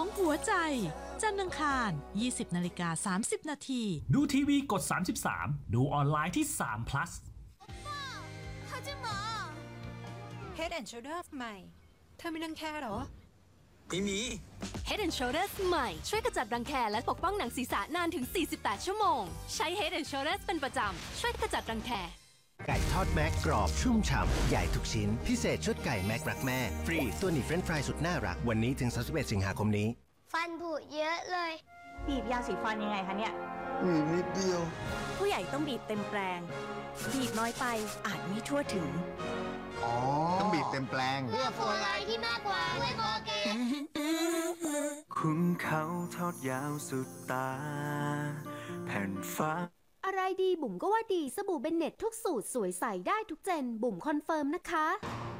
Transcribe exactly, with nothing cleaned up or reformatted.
ของหัวใจจันทร์อังคาร ยี่สิบนาฬิกาสามสิบนาทีดูทีวีกดสามสิบสามดูออนไลน์ที่สาม plus Head and Shoulders ใหม่เธอไม่รังแคเหรอไม่มี Head and Shoulders ใหม่ช่วยกระจัดรังแคและปกป้องหนังศีรษะนานถึงสี่สิบแปดชั่วโมงใช้ Head and Shoulders เป็นประจำช่วยกระจัดรังแคไก่ทอดแม็กกรอบชุ่มฉ่ำใหญ่ทุกชิ้นพิเศษชุดไก่แม็กรักแม่ฟรีตัวหนีเฟรนช์ฟรายสุดน่ารักวันนี้ถึงสามสิบเอ็ดสิงหาคมนี้ฟันผุเยอะเลยบีบยาสีฟันยังไงคะเนี่ยบีบนิดเดียวผู้ใหญ่ต้องบีบเต็มแปลงบีบน้อยไปอาจไม่ทั่วถึงอ๋อต้องบีบเต็มแปลงเพื่อโฟไลท์ที่มากกว่าด้วยโคเกตคุณเขาทอดยาวสุดตาแผ่นฟ้าอะไรดีบุ๋มก็ว่าดีสบู่เบนเน็ตทุกสูตรสวยใสได้ทุกเจนบุ๋มคอนเฟิร์มนะคะ